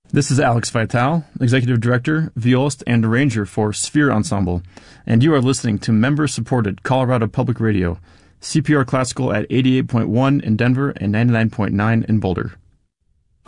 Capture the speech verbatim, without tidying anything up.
This is Alex Vital, Executive Director, Violist, and Arranger for Sphere Ensemble, and you are listening to member-supported Colorado Public Radio, C P R Classical at eighty-eight point one in Denver and ninety-nine point nine in Boulder.